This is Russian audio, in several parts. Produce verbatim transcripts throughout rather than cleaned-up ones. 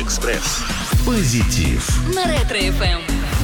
Ретро-экспресс. Позитив. На Ретро-эф эм.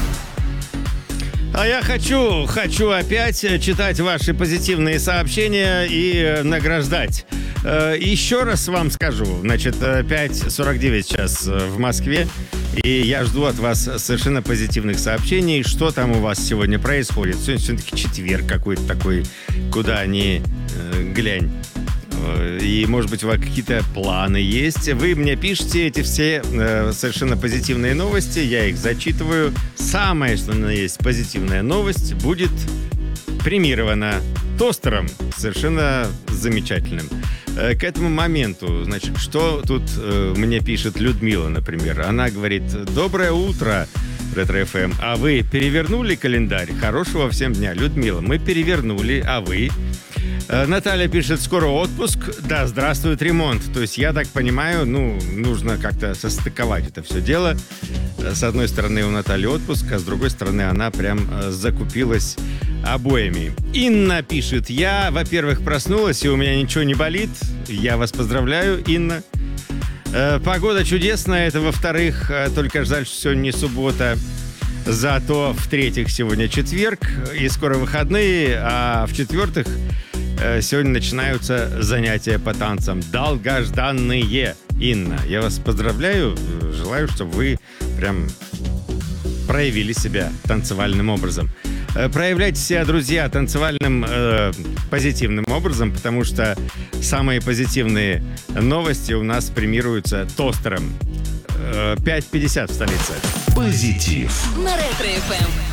А я хочу, хочу опять читать ваши позитивные сообщения и награждать. Э, Еще раз вам скажу, значит, пять сорок девять сейчас в Москве, и я жду от вас совершенно позитивных сообщений, что там у вас сегодня происходит. Сегодня все-таки четверг какой-то такой, куда ни э, глянь. И, может быть, у вас какие-то планы есть. Вы мне пишете эти все э, совершенно позитивные новости. Я их зачитываю. Самое, что на есть позитивная новость, будет премирована тостером. Совершенно замечательным. Э, к этому моменту, значит, что тут э, мне пишет Людмила, например. Она говорит: «Доброе утро, Ретро-эф эм. А вы перевернули календарь? Хорошего всем дня». Людмила, мы перевернули, а вы? Наталья пишет: скоро отпуск, да, здравствует ремонт. То есть, я так понимаю, ну, нужно как-то состыковать это все дело. С одной стороны, у Натальи отпуск, а с другой стороны, она прям закупилась обоями. Инна пишет: я, во-первых, проснулась, и у меня ничего не болит. Я вас поздравляю, Инна. Погода чудесная, это во-вторых, только жаль, что сегодня не суббота. Зато, в-третьих, сегодня четверг, и скоро выходные, а в-четвертых, сегодня начинаются занятия по танцам. Долгожданные. Инна, я вас поздравляю. Желаю, чтобы вы прям проявили себя танцевальным образом. Проявляйте себя, друзья, танцевальным э, позитивным образом, потому что самые позитивные новости у нас премируются тостером. пять пятьдесят в столице. Позитив. На Ретро-эф эм.